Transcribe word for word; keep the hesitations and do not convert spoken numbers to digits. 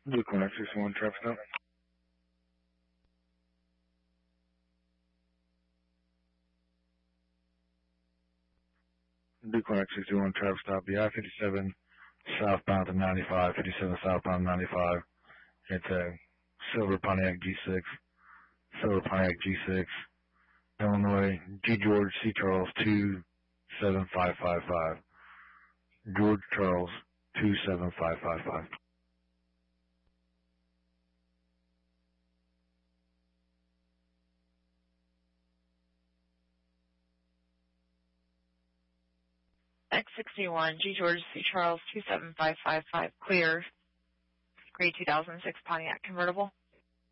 Blue Connect sixty-one traffic stop. Blue Connect sixty-one traffic stop. The I fifty-seven southbound to ninety-five, fifty-seven southbound ninety-five. It's a silver Pontiac G six. Silver Pontiac G six. Illinois, G George C Charles two seven five five five. George Charles two seven five five five. X sixty-one, G George C Charles two seven five five five, clear. Grade two thousand six Pontiac convertible.